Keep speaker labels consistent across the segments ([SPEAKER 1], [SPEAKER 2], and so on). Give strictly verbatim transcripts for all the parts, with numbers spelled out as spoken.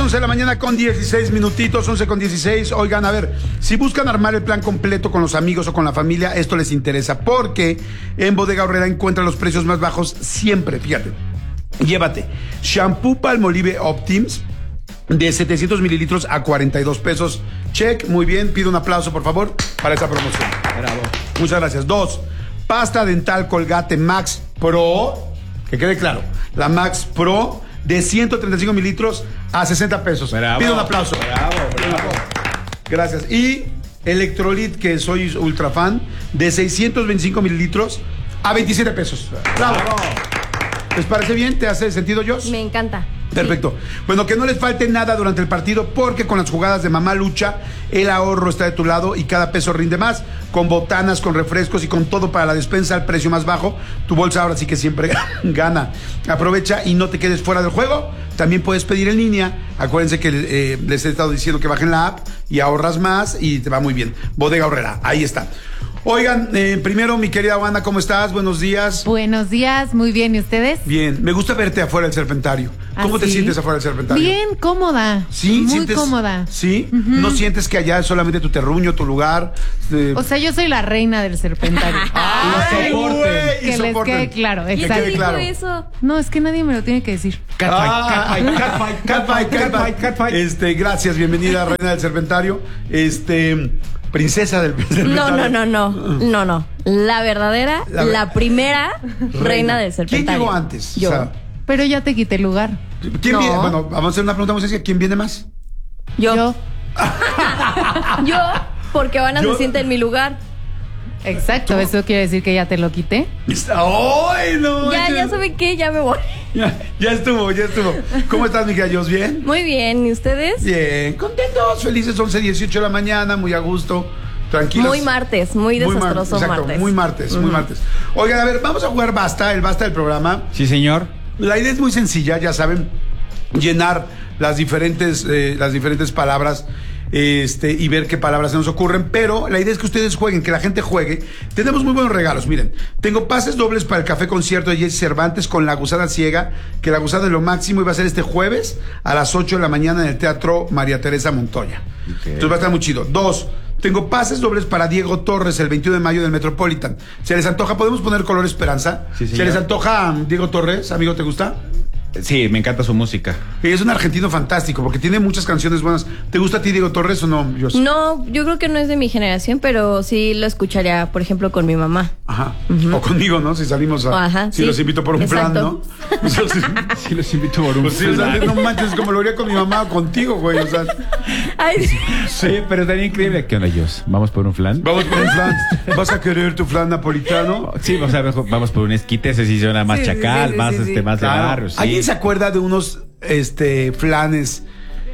[SPEAKER 1] once de la mañana con dieciséis minutitos, once con dieciséis. Oigan, a ver, si buscan armar el plan completo con los amigos o con la familia, esto les interesa, porque en Bodega Aurrera encuentran los precios más bajos siempre, fíjate. Llévate shampoo Palmolive Optims de setecientos mililitros a cuarenta y dos pesos. Check, muy bien, pido un aplauso por favor para esta promoción.
[SPEAKER 2] Bravo.
[SPEAKER 1] Muchas gracias. Dos, pasta dental Colgate Max Pro, que quede claro, la Max Pro de ciento treinta y cinco mililitros a sesenta pesos.
[SPEAKER 2] Bravo.
[SPEAKER 1] Pido un aplauso.
[SPEAKER 2] Bravo, bravo.
[SPEAKER 1] Gracias. Y Electrolit, que soy ultra fan, de seiscientos veinticinco mililitros a veintisiete pesos. Bravo.
[SPEAKER 2] Bravo.
[SPEAKER 1] ¿Les parece bien? ¿Te hace sentido, Josh?
[SPEAKER 3] Me encanta.
[SPEAKER 1] Perfecto. Bueno, que no les falte nada durante el partido, porque con las jugadas de Mamá Lucha, el ahorro está de tu lado y cada peso rinde más. Con botanas, con refrescos y con todo para la despensa al precio más bajo. Tu bolsa ahora sí que siempre gana. Aprovecha y no te quedes fuera del juego. También puedes pedir en línea. Acuérdense que eh, les he estado diciendo que bajen la app y ahorras más y te va muy bien. Bodega Aurrera, ahí está. Oigan, eh, primero, mi querida Wanda, ¿cómo estás? Buenos días.
[SPEAKER 4] Buenos días, muy bien, ¿y ustedes?
[SPEAKER 1] Bien, me gusta verte afuera del Serpentario. ¿Cómo
[SPEAKER 4] ¿Ah,
[SPEAKER 1] te
[SPEAKER 4] sí?
[SPEAKER 1] sientes afuera del Serpentario?
[SPEAKER 4] Bien, cómoda.
[SPEAKER 1] ¿Sí?
[SPEAKER 4] Muy
[SPEAKER 1] ¿Sientes-
[SPEAKER 4] cómoda.
[SPEAKER 1] ¿Sí?
[SPEAKER 4] Ujú.
[SPEAKER 1] ¿No sientes que allá es solamente tu terruño, tu lugar? Eh,
[SPEAKER 4] O sea, yo soy la reina del serpentario.
[SPEAKER 1] ¡Ay,
[SPEAKER 2] soporten.
[SPEAKER 1] güey! Y
[SPEAKER 4] Que les
[SPEAKER 1] soporten.
[SPEAKER 4] quede claro,
[SPEAKER 1] Que
[SPEAKER 4] exacto.
[SPEAKER 1] quede
[SPEAKER 3] ¿Quién dijo
[SPEAKER 1] claro.
[SPEAKER 3] eso?
[SPEAKER 4] No, es que nadie me lo tiene que decir.
[SPEAKER 1] Ah,
[SPEAKER 2] Catfight, catfight,
[SPEAKER 1] Catfight, catfight,
[SPEAKER 2] catfight.
[SPEAKER 1] Este, gracias, bienvenida, reina del Serpentario. Este, princesa del Serpentario.
[SPEAKER 3] No, no, no, no. No, no. La verdadera,
[SPEAKER 1] La
[SPEAKER 3] la,
[SPEAKER 1] ver-
[SPEAKER 3] primera reina, del
[SPEAKER 1] ¿Quién
[SPEAKER 3] serpentario.
[SPEAKER 1] llegó antes?
[SPEAKER 3] Yo.
[SPEAKER 1] O sea,
[SPEAKER 4] Pero ya te quité el lugar.
[SPEAKER 1] ¿quién
[SPEAKER 3] No.
[SPEAKER 1] viene? Bueno, vamos a hacer una pregunta muy sencilla. ¿Quién viene más?
[SPEAKER 3] yo.
[SPEAKER 4] Yo.
[SPEAKER 3] Yo, porque Ana
[SPEAKER 1] Yo-
[SPEAKER 3] se siente en mi lugar.
[SPEAKER 4] Exacto, eso quiere decir que ya te lo quité.
[SPEAKER 1] ¡Ay, no!
[SPEAKER 3] Ya, ya saben qué, ya me voy.
[SPEAKER 1] Ya, ya estuvo, ya estuvo. ¿Cómo estás, mi querida Jos? ¿Bien?
[SPEAKER 3] Muy bien, ¿y ustedes?
[SPEAKER 1] Bien, contentos, felices, once dieciocho de la mañana, muy a gusto, tranquilos.
[SPEAKER 3] Muy martes, muy
[SPEAKER 1] Muy mar-
[SPEAKER 3] desastroso
[SPEAKER 1] exacto,
[SPEAKER 3] martes.
[SPEAKER 1] muy martes, muy martes. Oigan, a ver, vamos a jugar Basta, el Basta del programa.
[SPEAKER 2] Sí, señor.
[SPEAKER 1] La idea es muy sencilla, ya saben, llenar las diferentes, eh, las diferentes palabras este, y ver qué palabras se nos ocurren, pero la idea es que ustedes jueguen, que la gente juegue. Tenemos muy buenos regalos, miren, tengo pases dobles para el café concierto de Jesse Cervantes con La Gusana Ciega, que La Gusana es lo máximo y va a ser este jueves a las ocho de la mañana en el Teatro María Teresa Montoya. Entonces va a estar muy chido. Dos, tengo pases dobles para Diego Torres el veintiuno de mayo del Metropolitan. ¿Se les antoja? ¿Podemos poner color esperanza?
[SPEAKER 2] Sí,
[SPEAKER 1] ¿Se
[SPEAKER 2] señor.
[SPEAKER 1] les antoja Diego Torres? Amigo, ¿te gusta?
[SPEAKER 2] Sí, me encanta su música.
[SPEAKER 1] Es un argentino fantástico porque tiene muchas canciones buenas. ¿Te gusta a ti Diego Torres o no? Yo sí.
[SPEAKER 3] No, yo creo que no es de mi generación, pero sí lo escucharía, por ejemplo, con mi mamá.
[SPEAKER 1] Ajá. O conmigo, ¿no? Si salimos a...
[SPEAKER 3] Ajá,
[SPEAKER 1] si
[SPEAKER 3] sí.
[SPEAKER 1] los invito por un plan,
[SPEAKER 3] Exacto.
[SPEAKER 1] ¿no? O sea, sí,
[SPEAKER 2] Sí, los invito por un
[SPEAKER 1] pues sí, o sea, no manches, como lo haría con mi mamá o contigo, güey. O sea,
[SPEAKER 3] Ay,
[SPEAKER 2] Sí, pero estaría increíble. ¿Qué onda, Jos? ¿Vamos por un flan?
[SPEAKER 1] vamos por un flan. ¿Vas a querer tu flan napolitano?
[SPEAKER 2] Sí, o sea, mejor vamos por un esquite, ese sí suena más
[SPEAKER 4] Sí, sí,
[SPEAKER 2] chacal,
[SPEAKER 4] sí, sí,
[SPEAKER 2] más
[SPEAKER 4] sí,
[SPEAKER 2] este,
[SPEAKER 4] sí.
[SPEAKER 2] más de
[SPEAKER 1] Claro.
[SPEAKER 2] barrio, sí.
[SPEAKER 1] ¿Alguien se acuerda de unos este, flanes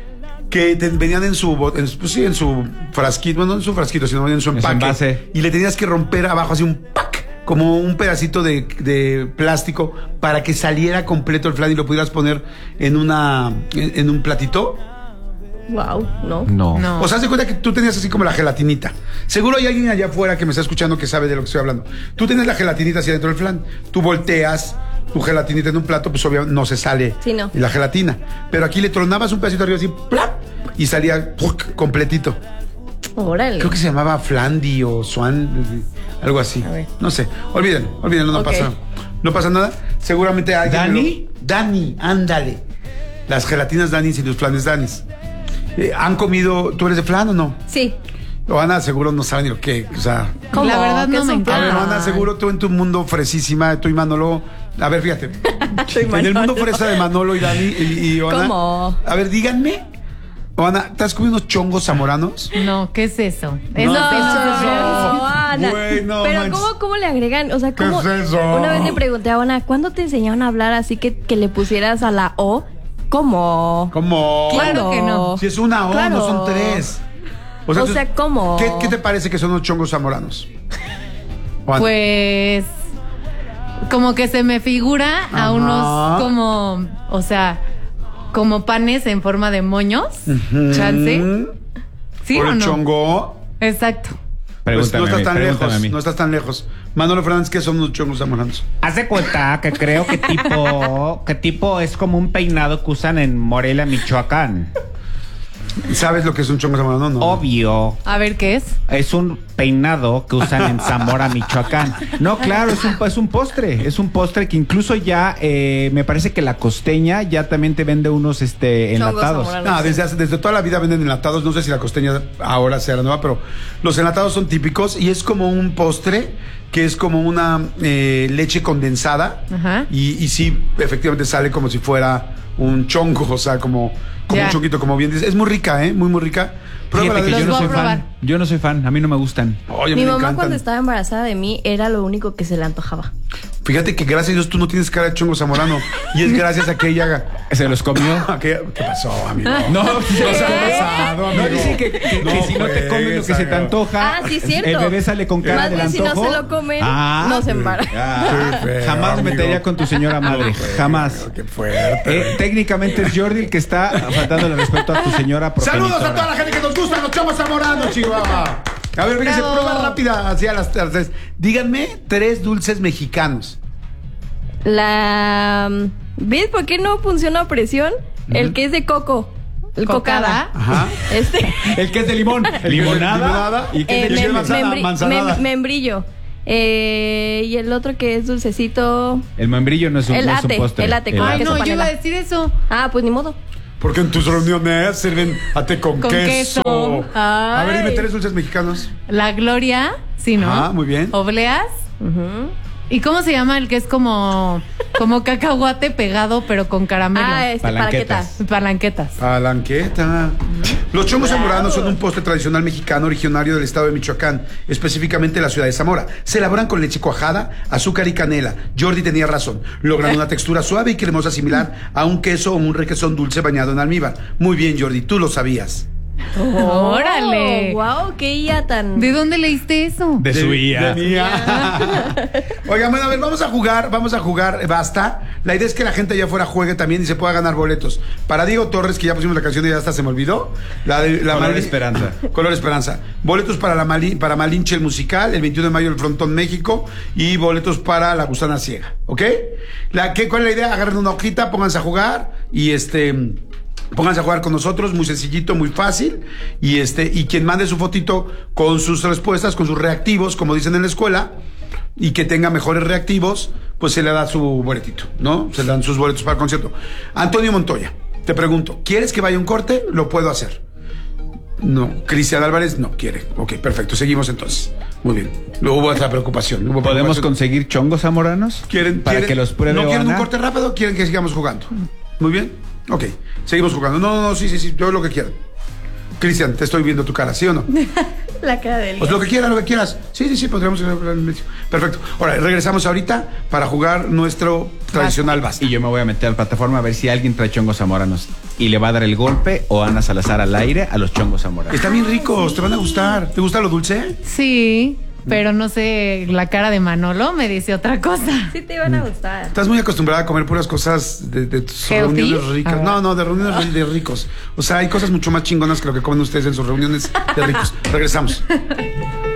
[SPEAKER 1] que te- venían en su, bot- en, pues sí, en su frasquito, bueno, no en su frasquito, sino en su
[SPEAKER 2] En su
[SPEAKER 1] empaque?
[SPEAKER 2] envase.
[SPEAKER 1] Y le tenías que romper abajo así un pack, como un pedacito de, de plástico para que saliera completo el flan y lo pudieras poner en una en, en un platito.
[SPEAKER 3] wow, ¿no?
[SPEAKER 2] No.
[SPEAKER 4] No.
[SPEAKER 1] O sea, haz de cuenta que tú tenías así como la gelatinita. Seguro hay alguien allá afuera que me está escuchando que sabe de lo que estoy hablando. Tú tienes la gelatinita así dentro del flan. Tú volteas tu gelatinita en un plato, pues obviamente no se sale
[SPEAKER 3] Sí, no.
[SPEAKER 1] la gelatina. Pero aquí le tronabas un pedacito arriba así, ¡plap! Y salía ¡puc! Completito.
[SPEAKER 3] Órale.
[SPEAKER 1] Creo que se llamaba Flandy o Swan, algo así.
[SPEAKER 3] A ver.
[SPEAKER 1] No sé. Olvídenlo, olvídenlo, no
[SPEAKER 3] Ok.
[SPEAKER 1] pasa. No pasa nada. Seguramente hay.
[SPEAKER 2] ¿Dani?
[SPEAKER 1] Dani, ándale. Las gelatinas Danis y los flanes Danis. Eh, ¿Han comido? ¿Tú eres de flan o no?
[SPEAKER 3] Sí.
[SPEAKER 1] O Ana, seguro no saben ni lo que. O sea.
[SPEAKER 3] ¿Cómo?
[SPEAKER 4] La verdad
[SPEAKER 3] ¿Qué
[SPEAKER 4] no me
[SPEAKER 3] son
[SPEAKER 4] encanta.
[SPEAKER 1] A ver,
[SPEAKER 3] flan?
[SPEAKER 1] Ana, seguro tú en tu mundo fresísima, tú y Manolo. A ver, fíjate.
[SPEAKER 3] Soy
[SPEAKER 1] En el mundo
[SPEAKER 3] Manolo.
[SPEAKER 1] fresa de Manolo y Dani y, y Ana.
[SPEAKER 3] ¿Cómo?
[SPEAKER 1] A ver, díganme. Ana, ¿te has comido unos chongos zamoranos?
[SPEAKER 4] No, ¿qué es eso? Eso
[SPEAKER 1] No,
[SPEAKER 4] es
[SPEAKER 3] No, Ana.
[SPEAKER 1] Güey, no
[SPEAKER 3] Pero
[SPEAKER 1] manches.
[SPEAKER 3] ¿cómo, ¿cómo le agregan? O sea,
[SPEAKER 1] ¿Qué
[SPEAKER 3] ¿cómo?
[SPEAKER 1] es eso?
[SPEAKER 3] Una vez le pregunté a Ana, ¿cuándo te enseñaron a hablar así que, que le pusieras a la O? ¿Cómo?
[SPEAKER 1] ¿Cómo?
[SPEAKER 4] Claro que no.
[SPEAKER 1] Si es una O,
[SPEAKER 3] Claro.
[SPEAKER 1] no son tres.
[SPEAKER 3] O
[SPEAKER 1] tú-
[SPEAKER 3] sea, ¿cómo?
[SPEAKER 1] ¿qué, qué te parece que son los chongos zamoranos? Juan.
[SPEAKER 4] Pues como que se me figura
[SPEAKER 1] Ajá.
[SPEAKER 4] a unos como, o sea, como panes en forma de moños.
[SPEAKER 1] Ujú.
[SPEAKER 4] Chance. ¿Sí
[SPEAKER 1] Por
[SPEAKER 4] o
[SPEAKER 1] el
[SPEAKER 4] no?
[SPEAKER 1] chongo.
[SPEAKER 4] Exacto.
[SPEAKER 1] Pues
[SPEAKER 2] Pregúntame
[SPEAKER 1] no
[SPEAKER 2] a
[SPEAKER 1] estás
[SPEAKER 2] mí,
[SPEAKER 1] tan
[SPEAKER 2] pregúntame
[SPEAKER 1] lejos,
[SPEAKER 2] a mí.
[SPEAKER 1] no estás tan lejos. Manolo Fernández, ¿qué son los chongos zamoranos?
[SPEAKER 5] Haz de cuenta que creo que tipo, que tipo es como un peinado que usan en Morelia, Michoacán.
[SPEAKER 1] ¿Sabes lo que es un chongo zamorano? No.
[SPEAKER 5] Obvio.
[SPEAKER 4] A ver, ¿qué es?
[SPEAKER 5] Es un peinado que usan en Zamora, Michoacán. No, claro, es un, es un postre. Es un postre que incluso ya eh, me parece que la costeña ya también te vende unos este,
[SPEAKER 3] Chongos
[SPEAKER 5] enlatados.
[SPEAKER 3] zamoranos.
[SPEAKER 1] No, desde, hace- desde toda la vida venden enlatados. No sé si la costeña ahora sea la nueva, pero los enlatados son típicos y es como un postre que es como una eh, leche condensada.
[SPEAKER 4] Ajá.
[SPEAKER 1] Y, y sí, efectivamente sale como si fuera un chongo, o sea, como, como
[SPEAKER 4] Ya.
[SPEAKER 1] un chonguito, como bien dices. Es muy rica, ¿eh? Muy, muy rica. Pruébala,
[SPEAKER 2] Fíjate que
[SPEAKER 1] de
[SPEAKER 2] yo
[SPEAKER 1] las-
[SPEAKER 2] no
[SPEAKER 4] voy a
[SPEAKER 2] soy
[SPEAKER 4] probar.
[SPEAKER 2] fan. Yo no soy fan. A mí no me gustan.
[SPEAKER 1] Oye,
[SPEAKER 3] Mi
[SPEAKER 1] me
[SPEAKER 3] mamá
[SPEAKER 1] encantan.
[SPEAKER 3] cuando estaba embarazada de mí era lo único que se le antojaba.
[SPEAKER 1] Fíjate que gracias a Dios tú no tienes cara de chongo zamorano. Y es gracias a que ella...
[SPEAKER 2] ¿Se los comió?
[SPEAKER 1] ¿A ¿Qué, ¿Qué pasó, amigo?
[SPEAKER 2] No,
[SPEAKER 1] No se ha pasado,
[SPEAKER 2] No,
[SPEAKER 1] amigo.
[SPEAKER 2] dicen que, que- que
[SPEAKER 1] No
[SPEAKER 2] si no te comes lo que se te
[SPEAKER 1] juegues,
[SPEAKER 2] antoja,
[SPEAKER 3] Ah, sí, cierto.
[SPEAKER 2] el bebé sale con cara
[SPEAKER 3] Más
[SPEAKER 2] del
[SPEAKER 3] bien, si no
[SPEAKER 2] antojo.
[SPEAKER 3] se lo comen,
[SPEAKER 2] Ah,
[SPEAKER 3] no se embaraza.
[SPEAKER 2] ah,
[SPEAKER 1] Qué feo,
[SPEAKER 2] jamás me
[SPEAKER 1] amigo.
[SPEAKER 2] metería con tu señora madre. Jamás.
[SPEAKER 1] Qué fuerte.
[SPEAKER 2] Eh, técnicamente es Jordi el que está faltando el respeto a tu señora
[SPEAKER 1] Saludos
[SPEAKER 2] progenitora.
[SPEAKER 1] a toda la gente que nos gusta los chongos zamoranos, Chihuahua. A ver, véngase,
[SPEAKER 4] Bravo.
[SPEAKER 1] prueba rápida hacia las terceras. Díganme tres dulces mexicanos.
[SPEAKER 3] La... ¿Ves por qué no funciona a presión? El que es de coco. El
[SPEAKER 4] Cocada.
[SPEAKER 3] cocada.
[SPEAKER 1] Ajá.
[SPEAKER 3] Este...
[SPEAKER 2] El que es de limón. Limonada.
[SPEAKER 1] ¿Y qué
[SPEAKER 3] eh,
[SPEAKER 1] te dice
[SPEAKER 3] mem-
[SPEAKER 1] manzana?
[SPEAKER 3] membri-
[SPEAKER 1] Manzanada.
[SPEAKER 3] mem- membrillo. Eh, y el otro que es dulcecito.
[SPEAKER 2] El membrillo no es un,
[SPEAKER 3] El
[SPEAKER 2] no es un
[SPEAKER 3] ate,
[SPEAKER 2] postre.
[SPEAKER 3] el ate con
[SPEAKER 4] Ay,
[SPEAKER 3] queso
[SPEAKER 4] no, yo
[SPEAKER 3] panela.
[SPEAKER 4] iba a decir eso.
[SPEAKER 3] Ah, pues ni modo.
[SPEAKER 1] Porque en tus reuniones sirven ate con,
[SPEAKER 4] Con
[SPEAKER 1] queso.
[SPEAKER 4] queso.
[SPEAKER 1] A ver, dime
[SPEAKER 3] Ay.
[SPEAKER 1] tres dulces mexicanos.
[SPEAKER 4] La Gloria, sí, ¿no?
[SPEAKER 1] Ah, muy bien.
[SPEAKER 4] Obleas.
[SPEAKER 3] Ujú.
[SPEAKER 4] ¿Y cómo se llama el que es como, como cacahuate pegado, pero con caramelo?
[SPEAKER 3] Ah, este,
[SPEAKER 2] Palanquetas.
[SPEAKER 3] palanquetas.
[SPEAKER 4] Palanquetas.
[SPEAKER 1] Palanqueta. Los chongos zamoranos son un postre tradicional mexicano originario del estado de Michoacán, específicamente la ciudad de Zamora. Se elaboran con leche cuajada, azúcar y canela. Jordi tenía razón. Logran una textura suave y cremosa similar a un queso o un requesón dulce bañado en almíbar. Muy bien, Jordi, tú lo sabías.
[SPEAKER 4] ¡Órale!
[SPEAKER 3] ¡Wow! ¡Qué guía tan!
[SPEAKER 4] ¿De dónde leíste eso?
[SPEAKER 2] De su hija.
[SPEAKER 1] de mía. Oigan, bueno, a ver, vamos a jugar, vamos a jugar, eh, basta. La idea es que la gente allá afuera juegue también y se pueda ganar boletos. Para Diego Torres, que ya pusimos la canción y ya hasta se me olvidó. La de la
[SPEAKER 2] Color
[SPEAKER 1] Mali-
[SPEAKER 2] Esperanza.
[SPEAKER 1] Color Esperanza. Boletos para la Mali- para Malinche el musical, el veintiuno de mayo el Frontón México y boletos para La Gusana Ciega, ¿ok? La, ¿qué, ¿Cuál es la idea? Agarren una hojita, pónganse a jugar y este... Pónganse a jugar con nosotros, muy sencillito, muy fácil. Y este, y quien mande su fotito con sus respuestas, con sus reactivos, como dicen en la escuela, y que tenga mejores reactivos, pues se le da su boletito, ¿no? Se le dan sus boletos para el concierto. Antonio Montoya, te pregunto, ¿quieres que vaya un corte? Lo puedo hacer. No. Cristian Álvarez no quiere. Ok, perfecto. Seguimos entonces. Muy bien. No hubo otra preocupación. no hubo
[SPEAKER 2] ¿Podemos
[SPEAKER 1] preocupación.
[SPEAKER 2] conseguir chongos zamoranos?
[SPEAKER 1] ¿Quieren,
[SPEAKER 2] Para
[SPEAKER 1] quieren-
[SPEAKER 2] que los pruebe
[SPEAKER 1] ¿No quieren un
[SPEAKER 2] Ana?
[SPEAKER 1] corte rápido o quieren que sigamos jugando? Muy bien. Ok, seguimos jugando. No, no, no, sí, sí, sí, yo lo que quieran. Cristian, te estoy viendo tu cara, ¿sí o no?
[SPEAKER 3] La cara de
[SPEAKER 1] Pues lo que quieras, lo que quieras. Sí, sí, sí, podríamos ir al medio. Perfecto. Ahora, regresamos ahorita para jugar nuestro tradicional basta.
[SPEAKER 2] Y yo me voy a meter a la plataforma a ver si alguien trae chongos zamoranos. Y le va a dar el golpe o Ana Salazar al aire a los chongos zamoranos.
[SPEAKER 1] Están bien ricos, te van a gustar. ¿Te gusta lo dulce?
[SPEAKER 4] Sí, pero no sé, la cara de Manolo me dice otra cosa.
[SPEAKER 3] Sí te iban a gustar.
[SPEAKER 1] Estás muy acostumbrada a comer puras cosas de, de tus
[SPEAKER 4] ¿Healthy?
[SPEAKER 1] reuniones ricas.
[SPEAKER 4] Ah.
[SPEAKER 1] No, no, de reuniones de ricos. O sea, hay cosas mucho más chingonas que lo que comen ustedes en sus reuniones de ricos. Regresamos.